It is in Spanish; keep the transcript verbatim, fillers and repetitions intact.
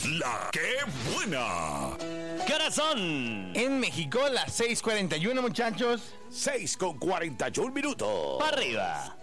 La que buena. ¿Qué horas son? En México, las seis cuarenta y uno, muchachos. seis con cuarenta y un minutos. Para arriba.